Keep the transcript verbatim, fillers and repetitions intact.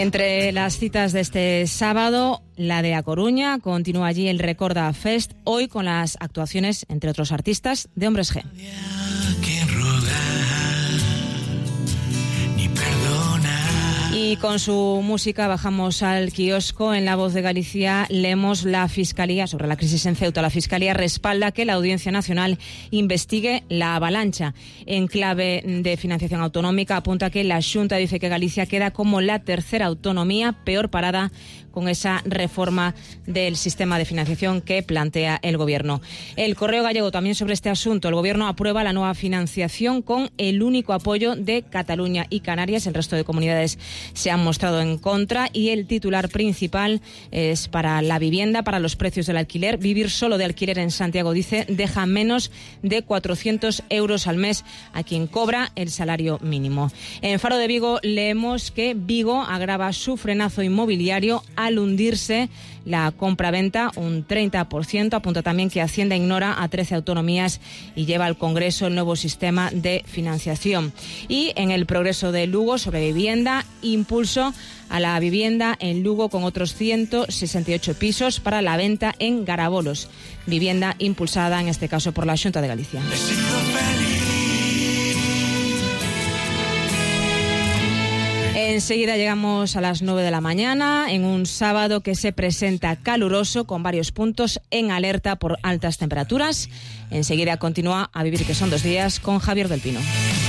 Entre las citas de este sábado, la de A Coruña, continúa allí el Recorda Fest, hoy con las actuaciones, entre otros artistas, de Hombres G. Y con su música bajamos al kiosco. En La Voz de Galicia leemos: la Fiscalía, sobre la crisis en Ceuta, la Fiscalía respalda que la Audiencia Nacional investigue la avalancha. En clave de financiación autonómica apunta que la Xunta dice que Galicia queda como la tercera autonomía peor parada con esa reforma del sistema de financiación que plantea el Gobierno. El Correo Gallego también sobre este asunto. El Gobierno aprueba la nueva financiación con el único apoyo de Cataluña y Canarias. El resto de comunidades se han mostrado en contra y el titular principal es para la vivienda, para los precios del alquiler. Vivir solo de alquiler en Santiago, dice, deja menos de cuatrocientos euros al mes a quien cobra el salario mínimo. En Faro de Vigo leemos que Vigo agrava su frenazo inmobiliario al hundirse la compra-venta un treinta por ciento. Apunta también que Hacienda ignora a trece autonomías y lleva al Congreso el nuevo sistema de financiación. Y en El Progreso de Lugo, sobre vivienda, impulso a la vivienda en Lugo con otros ciento sesenta y ocho pisos para la venta en Garabolos. Vivienda impulsada en este caso por la Xunta de Galicia. Enseguida llegamos a las nueve de la mañana, en un sábado que se presenta caluroso, con varios puntos en alerta por altas temperaturas. Enseguida continúa A Vivir, que son dos días, con Javier del Pino.